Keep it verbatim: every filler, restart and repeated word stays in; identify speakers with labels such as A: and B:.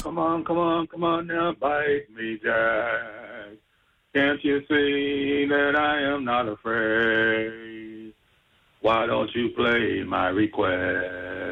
A: Come on, come on, come on now, bite me, Jack. Can't you see that I am not afraid? Why don't you play my request?